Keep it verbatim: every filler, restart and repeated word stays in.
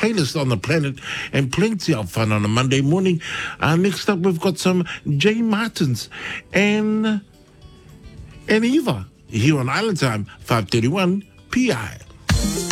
playlist on the planet and plenty of fun on a Monday morning. Uh, next up, we've got some Jay Martins and, and Eva here on Island Time, five thirty-one P I.